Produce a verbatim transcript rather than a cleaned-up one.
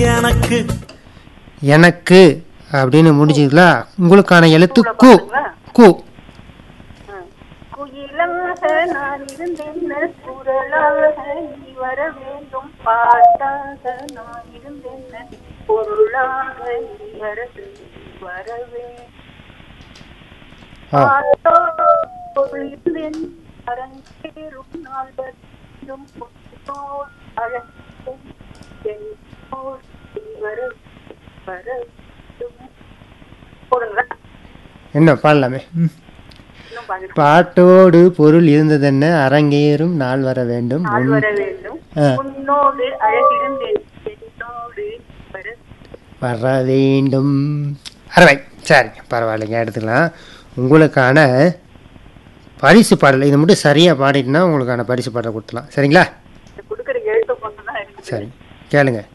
எனக்கு எனக்கு அப்படின்னு முடிஞ்சீங்களா? உங்களுக்கான எழுத்து கு. கு. குயிலாக நான் இருந்தேன் குரலாக நீ வர வேண்டும் பாட்டாக நான் இருந்தேன் பொருளாக நீ வர வரவே பொருள் இருந்தேன் அரங்கேறும் நாள் வரும் அழகும் வர வர போடுங்க. என்ன பாடலாமே? பாட்டோடு பொருள் இருந்ததென்ன அரங்கேறும் நாள் வர வேண்டும் நாள் வர வேண்டும் உன்னோடு அழகிருந்தேன் என்னோடு வர வர வேண்டும். அறவை. சரிங்க, பரவாயில்லைங்க, எடுத்துக்கலாம். உங்களுக்கான பரிசு பாடல் இது மட்டும் சரியாக பாடிட்டுனா உங்களுக்கான பரிசு பாடலை கொடுத்துலாம். சரிங்களா? கொடுக்குற எழுத்து கொண்டு தான். சரி, கேளுங்க.